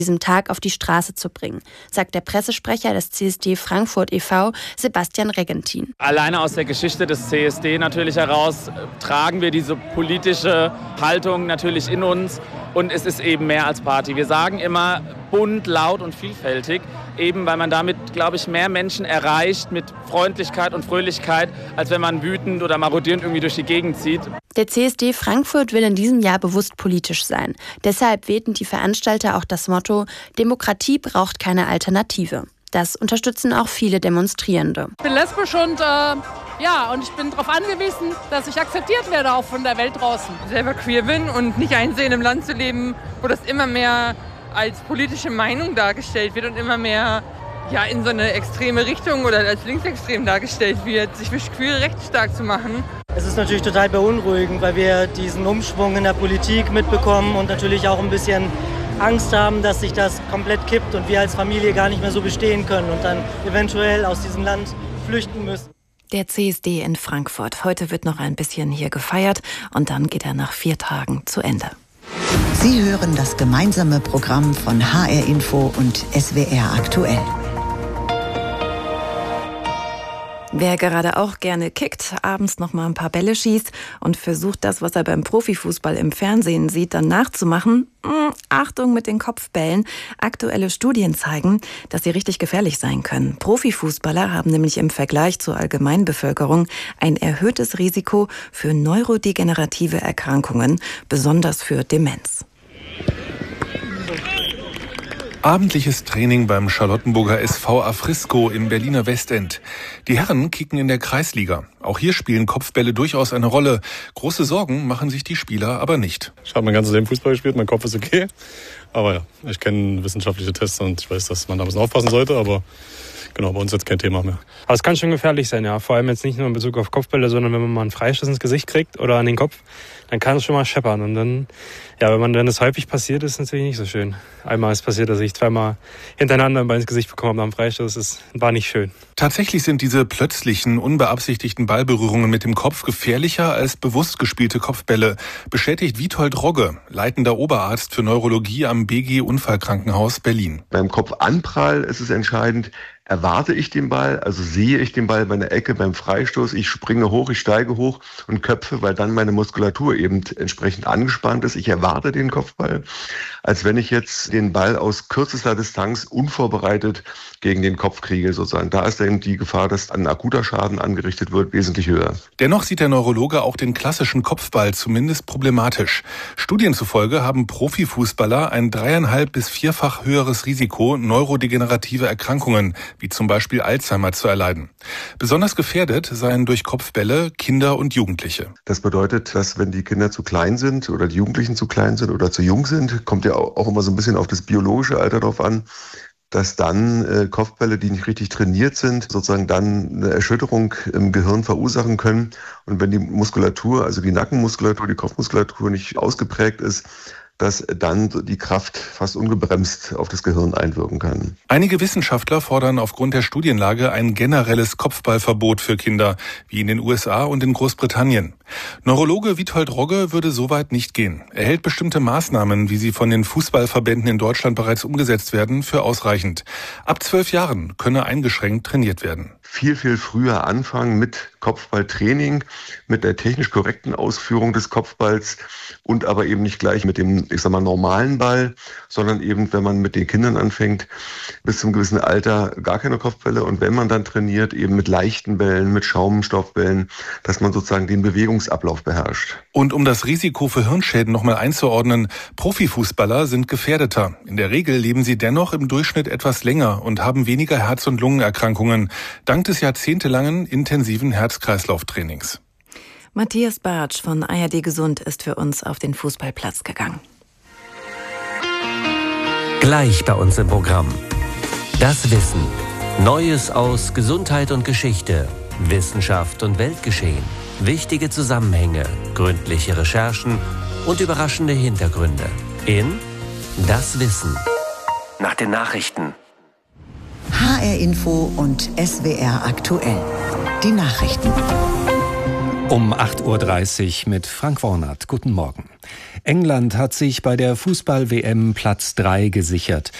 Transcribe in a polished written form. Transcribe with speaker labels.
Speaker 1: diesem Tag auf die Straße zu bringen, sagt der Pressesprecher des CSD Frankfurt e.V., Sebastian Regentin.
Speaker 2: Alleine aus der Geschichte des CSD natürlich heraus tragen wir diese politische Haltung natürlich in uns und es ist eben mehr als Party. Wir sagen immer bunt, laut und vielfältig, eben weil man damit, glaube ich, mehr Menschen erreicht mit Freundlichkeit und Fröhlichkeit, als wenn man wütend oder marodierend irgendwie durch die Gegend zieht.
Speaker 1: Der CSD Frankfurt will in diesem Jahr bewusst politisch sein. Deshalb wählten die Veranstalter auch das Motto: Demokratie braucht keine Alternative. Das unterstützen auch viele Demonstrierende.
Speaker 3: Ich bin lesbisch und und ich bin darauf angewiesen, dass ich akzeptiert werde, auch von der Welt draußen.
Speaker 4: Ich selber queer bin und nicht einsehen, im Land zu leben, wo das immer mehr als politische Meinung dargestellt wird und immer mehr in so eine extreme Richtung oder als linksextrem dargestellt wird, sich für queere Rechte stark zu machen.
Speaker 5: Es ist natürlich total beunruhigend, weil wir diesen Umschwung in der Politik mitbekommen und natürlich auch ein bisschen Angst haben, dass sich das komplett kippt und wir als Familie gar nicht mehr so bestehen können und dann eventuell aus diesem Land flüchten müssen.
Speaker 6: Der CSD in Frankfurt. Heute wird noch ein bisschen hier gefeiert und dann geht er nach 4 Tagen zu Ende.
Speaker 7: Sie hören das gemeinsame Programm von HR Info und SWR aktuell.
Speaker 6: Wer gerade auch gerne kickt, abends noch mal ein paar Bälle schießt und versucht, das, was er beim Profifußball im Fernsehen sieht, dann nachzumachen, Achtung mit den Kopfbällen. Aktuelle Studien zeigen, dass sie richtig gefährlich sein können. Profifußballer haben nämlich im Vergleich zur Allgemeinbevölkerung ein erhöhtes Risiko für neurodegenerative Erkrankungen, besonders für Demenz.
Speaker 8: Abendliches Training beim Charlottenburger SV Afrisco im Berliner Westend. Die Herren kicken in der Kreisliga. Auch hier spielen Kopfbälle durchaus eine Rolle. Große Sorgen machen sich die Spieler aber nicht.
Speaker 9: Ich habe mein ganzes Leben Fußball gespielt, mein Kopf ist okay. Aber ja, ich kenne wissenschaftliche Tests und ich weiß, dass man da ein bisschen aufpassen sollte. Aber genau, bei uns jetzt kein Thema mehr.
Speaker 10: Aber es kann schon gefährlich sein, ja. Vor allem jetzt nicht nur in Bezug auf Kopfbälle, sondern wenn man mal einen Freistoß ins Gesicht kriegt oder an den Kopf, dann kann es schon mal scheppern. Und dann, wenn das häufig passiert, ist es natürlich nicht so schön. Einmal ist passiert, dass ich 2-mal hintereinander einen Ball ins Gesicht bekommen habe nach dem Freistoß. Das war nicht schön.
Speaker 8: Tatsächlich sind diese plötzlichen, unbeabsichtigten Ballberührungen mit dem Kopf gefährlicher als bewusst gespielte Kopfbälle, bestätigt Witold Rogge, leitender Oberarzt für Neurologie am BG Unfallkrankenhaus Berlin.
Speaker 11: Beim Kopfanprall ist es entscheidend, erwarte ich den Ball, also sehe ich den Ball bei einer Ecke, beim Freistoß, ich springe hoch, ich steige hoch und köpfe, weil dann meine Muskulatur eben entsprechend angespannt ist. Ich erwarte den Kopfball, als wenn ich jetzt den Ball aus kürzester Distanz unvorbereitet gegen den Kopf kriege sozusagen. Da ist eben die Gefahr, dass ein akuter Schaden angerichtet wird, wesentlich höher.
Speaker 8: Dennoch sieht der Neurologe auch den klassischen Kopfball zumindest problematisch. Studien zufolge haben Profifußballer ein 3,5- bis 4-fach höheres Risiko, neurodegenerative Erkrankungen wie zum Beispiel Alzheimer zu erleiden. Besonders gefährdet seien durch Kopfbälle Kinder und Jugendliche.
Speaker 11: Das bedeutet, dass wenn die Kinder zu klein sind oder die Jugendlichen zu klein sind oder zu jung sind, kommt ja auch immer so ein bisschen auf das biologische Alter drauf an, dass dann Kopfbälle, die nicht richtig trainiert sind, sozusagen dann eine Erschütterung im Gehirn verursachen können. Und wenn die Muskulatur, also die Nackenmuskulatur, die Kopfmuskulatur nicht ausgeprägt ist, dass dann die Kraft fast ungebremst auf das Gehirn einwirken kann.
Speaker 8: Einige Wissenschaftler fordern aufgrund der Studienlage ein generelles Kopfballverbot für Kinder, wie in den USA und in Großbritannien. Neurologe Witold Rogge würde soweit nicht gehen. Er hält bestimmte Maßnahmen, wie sie von den Fußballverbänden in Deutschland bereits umgesetzt werden, für ausreichend. Ab 12 Jahren könne eingeschränkt trainiert werden.
Speaker 11: Viel früher anfangen mit Kopfballtraining, mit der technisch korrekten Ausführung des Kopfballs und aber eben nicht gleich mit dem, normalen Ball, sondern eben, wenn man mit den Kindern anfängt, bis zum gewissen Alter gar keine Kopfbälle und wenn man dann trainiert, eben mit leichten Bällen, mit Schaumstoffbällen, dass man sozusagen den Bewegungsablauf beherrscht.
Speaker 8: Und um das Risiko für Hirnschäden nochmal einzuordnen, Profifußballer sind gefährdeter. In der Regel leben sie dennoch im Durchschnitt etwas länger und haben weniger Herz- und Lungenerkrankungen, dank des jahrzehntelangen intensiven Herz-Kreislauf-Trainings.
Speaker 6: Matthias Bartsch von ARD Gesund ist für uns auf den Fußballplatz gegangen.
Speaker 12: Gleich bei uns im Programm. Das Wissen. Neues aus Gesundheit und Geschichte, Wissenschaft und Weltgeschehen. Wichtige Zusammenhänge, gründliche Recherchen und überraschende Hintergründe. In Das Wissen. Nach den Nachrichten.
Speaker 7: HR Info und SWR aktuell. Die Nachrichten.
Speaker 13: Um 8.30 Uhr mit Frank Wornert. Guten Morgen. England hat sich bei der Fußball-WM Platz 3 gesichert.